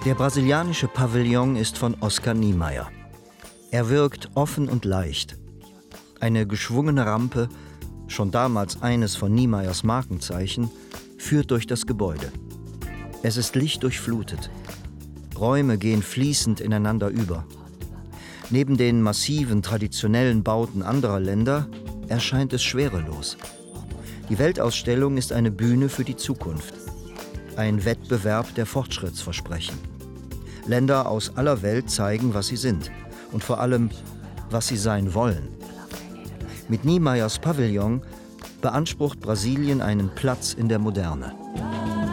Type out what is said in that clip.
Der brasilianische Pavillon ist von Oscar Niemeyer. Er wirkt offen und leicht. Eine geschwungene Rampe, schon damals eines von Niemeyers Markenzeichen, führt durch das Gebäude. Es ist lichtdurchflutet. Räume gehen fließend ineinander über. Neben den massiven, traditionellen Bauten anderer Länder erscheint es schwerelos. Die Weltausstellung ist eine Bühne für die Zukunft. Ein Wettbewerb der Fortschrittsversprechen. Länder aus aller Welt zeigen, was sie sind und vor allem, was sie sein wollen. Mit Niemeyers Pavillon beansprucht Brasilien einen Platz in der Moderne.